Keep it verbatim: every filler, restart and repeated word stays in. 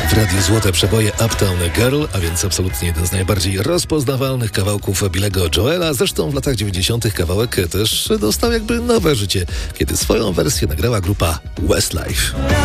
W Radiu Złote Przeboje Uptown Girl, a więc absolutnie jeden z najbardziej rozpoznawalnych kawałków Billego Joela. Zresztą w latach dziewięćdziesiątych kawałek też dostał jakby nowe życie, kiedy swoją wersję nagrała grupa Westlife.